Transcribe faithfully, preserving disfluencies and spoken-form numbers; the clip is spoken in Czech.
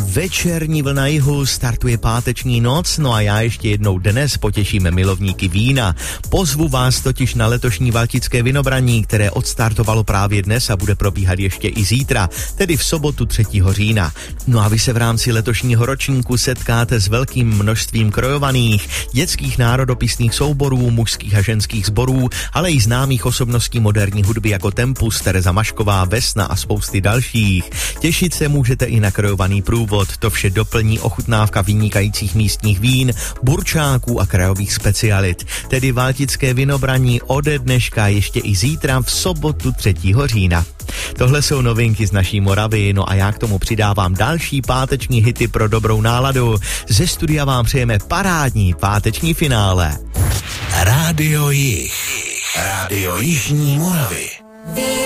Večerní vlna jihu, startuje páteční noc, no a já ještě jednou dnes potěším milovníky vína. Pozvu vás totiž na letošní Valtické vinobraní, které odstartovalo právě dnes a bude probíhat ještě i zítra, tedy v sobotu třetího října. No a vy se v rámci letošního ročníku setkáte s velkým množstvím krojovaných, dětských národopisných souborů, mužských a ženských sborů, ale i známých osobností moderní hudby jako Tempus, Tereza Mašková, Vesna a spousty dalších. Těšit se můžete i na krojovaný průvod, to vše doplní ochutnávka vynikajících místních vín, burčáků a krajových specialit. Tedy Valtické vinobraní ode dneška ještě i zítra v sobotu třetího října. Tohle jsou novinky z naší Moravy, no a já k tomu přidávám další páteční hity pro dobrou náladu. Ze studia vám přejeme parádní páteční finále. Rádio Jih. Rádio Jižní Moravy.